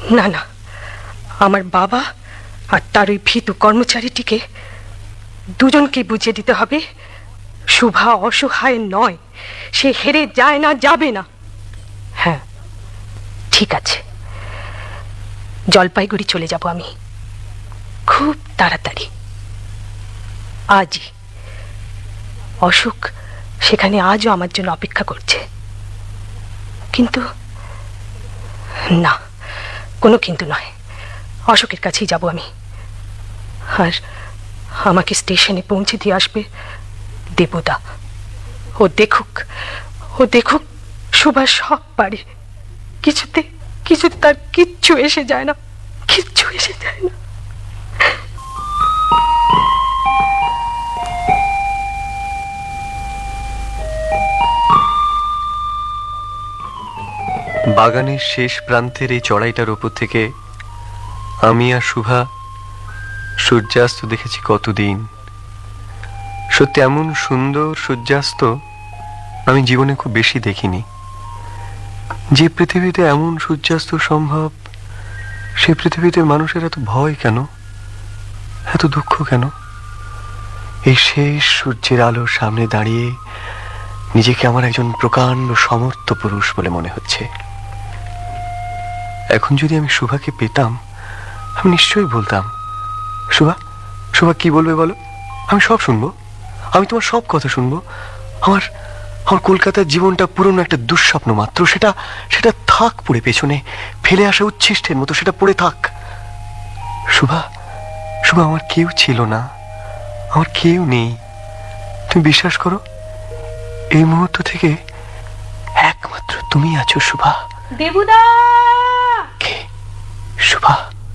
না না, আমার বাবা আর তার ওই ভীতু কর্মচারীটিকে দুজনকে বুঝিয়ে দিতে হবে শুভা অসহায় নয়, সে হেরে যায় না, যাবে না। হ্যাঁ ঠিক আছে, জলপাইগুড়ি চলে যাব আমি খুব তাড়াতাড়ি, আজই। অশোক সেখানে আজও আমার জন্য অপেক্ষা করছে। কিন্তু না, কোনো কিন্তু নয়, অশোকের কাছেই যাব আমি। আর আমাকে স্টেশনে পৌঁছে দিয়ে আসবে দেবুদা। ও দেখুক সুভাষ সব পারে, কিছুতে তার কিচ্ছু এসে যায় না, কিচ্ছু এসে যায় না। বাগানের শেষ প্রান্তের এই চড়াইটার উপর থেকে আমি আর শুভা সূর্যাস্ত দেখেছি কতদিন। সত্যি এমন সুন্দর সূর্যাস্ত আমি জীবনে খুব বেশি দেখিনি। যে পৃথিবীতে এমন সূর্যাস্ত সম্ভব, সে পৃথিবীতে মানুষের এত ভয় কেন, এত দুঃখ কেন? এই শেষ সূর্যের আলোর সামনে দাঁড়িয়ে নিজেকে আমার একজন প্রকাণ্ড সমর্থ পুরুষ বলে মনে হচ্ছে। এখন যদি আমি শুভাকে পেতাম, আমি নিশ্চয়ই বলতাম, শুভা কি বলবে বলো, আমি সব শুনবো, আমি তোমার সব কথা শুনবো। আমার কলকাতার জীবনটা পুরনো একটা দুঃস্বপ্ন মাত্র, সেটা থাক পড়ে পেছনে, ফেলে আসা উচ্ছিষ্টের মতো সেটা পড়ে থাক। শুভা আমার কেউ ছিল না, আমার কেউ নেই। তুমি বিশ্বাস করো, এই মুহূর্ত থেকে একমাত্র তুমি আছো শুভা। দেবুদা! কে? শুভা?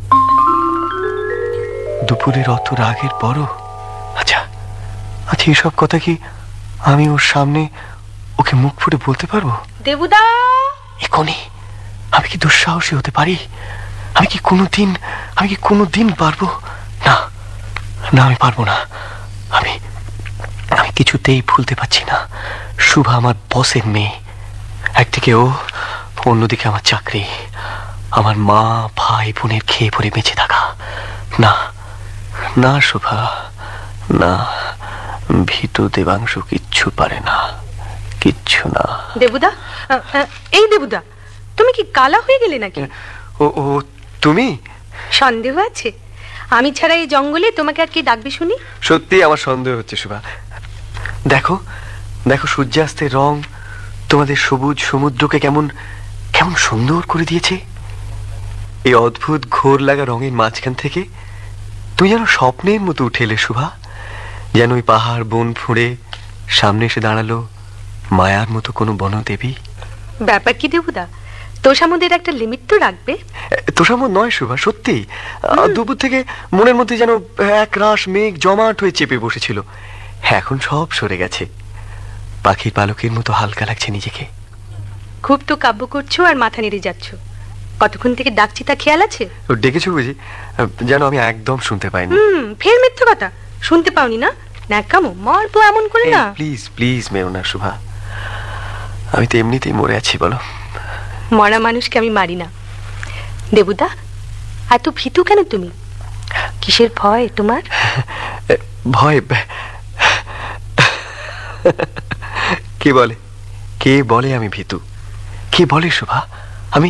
দুপুরের অত রাগের পরও? আচ্ছা, এসব কথা কি আমি ওর সামনে ওকে মুখ ফুটে বলতে পারবো? দেবুদা! এখনই আমি কি দুঃসাহসী হতে পারি? আমি কি কোনোদিন পারবো? না, আমি পারবো না। আমি কিছুতেই ভুলতে পারছি না শুভা আমার বসের মেয়ে। একদিকে ও, অন্যদিকে আমার চাকরি, আমার মা ভাই বোনের খেয়ে পরে বেঁচে থাকা। না শুভা, না, ভীতু দেবাংশু কিচ্ছু পারে না, কিচ্ছু না। দেবুদা, এই দেবুদা, তুমি কি কালা হয়ে গেলে নাকি? ও তুমি? সন্দেহ আছে? আমি ছাড়া এই জঙ্গলে তোমাকে আর কি ডাকবে শুনি? সত্যি আমার সন্দেহ হচ্ছে শুভা। দেখো সূর্যাস্তের রং তোমাদের সবুজ সমুদ্রকে কেমন সুন্দর করে দিয়েছে। এই অদ্ভুত ঘোর লাগা রঙের মাঝখান থেকে তুমি যেন স্বপ্নের মতো উঠে এলে শুভা, যেন ওই পাহাড় বন ফুঁড়ে সামনে এসে দাঁড়ালো মায়ার মতো কোনো বনদেবী। ব্যাপার কি দেবুদা, তোষামোদের একটা লিমিট তো রাখবে। তোষামোদ নয় শুভা, সত্যি দুপুর থেকে মনের মধ্যে যেন এক রাশ মেঘ জমাট হয়ে চেপে বসেছিল, এখন সব সরে গেছে। পাখির পালকের মতো হালকা লাগছে নিজেকে। খুব তো কাব্য করছো আর মাথা নেড়ে যাচ্ছ, কতক্ষণ থেকে ডাকছি তা খেয়াল আছে? ডেকেছো বুঝি? যেন আমি একদম শুনতে পাইনি। ফের মিথ্যে কথা, শুনতে পাওনি না? ন্যাকামো মারবো এমন করে না। প্লিজ মেরো না শুভা, আমি তো এমনিতেই মরে আছি। বলো, মরা মানুষকে আমি মারি না। দেবুদা, এত ভীতু কেন তুমি? কিসের ভয় তোমার? ভয়? কে বলে আমি ভীতু? কে বলে শুভা? আমি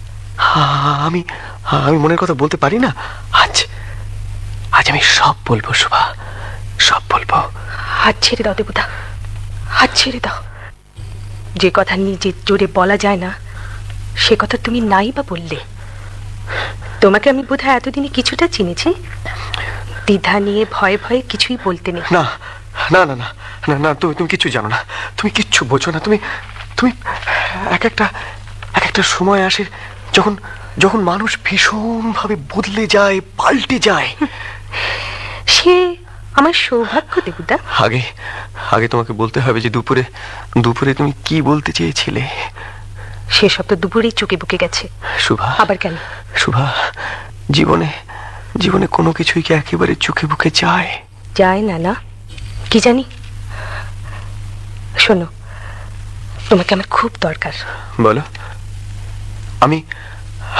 মনের কথা বলতে পারি না। আজ আমি সব বলবো শুভা, সব বলবো। হাত ছেড়ে দাও দেবুদা, হাত ছেড়ে দাও। যে কথা নিজে জোরে বলা যায় না, সে কথা তুমি নাই বা বললে। তোমাকে আমি বোধহয় এতদিনে কিছুটা চিনেছি। দ্বিধা নিয়ে ভয়ে ভয়ে কিছুই বলতে নেই। না না না না না না, তুমি কিচ্ছু জানো না, তুমি কিচ্ছু বোঝো না। তুমি এক একটা সময় আসে যখন মানুষ ভীষণভাবে বদলে যায়, পাল্টে যায়। সে আমার সৌভাগ্য দেবুদা। আগে তোমাকে বলতে হবে যে দুপুরে তুমি কি বলতে চেয়েছিলে। সেসব তো দুপুরেই চুকে বুকে গেছে শুভা। আবার কেন? শুভা, জীবনে কোনো কিছুই কি একেবারে চোখে বুকে যায় না? কি জানি। শোনো, তোমাকে আমার খুব দরকার। বলো।